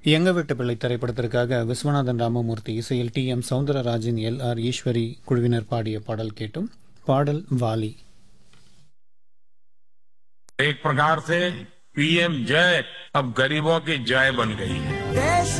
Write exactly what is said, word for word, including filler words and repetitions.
எங்க வீட்டு பிள்ளை திரைப்படத்திற்காக விஸ்வநாதன் ராமமூர்த்தி இசையில் D M Soundararajan L R Eswari குழுவினர் பாடிய பாடல் கேட்டும். பாடல் வாலி. एक प्रकार से पीएम जय अब गरीबों की जय बन गई है।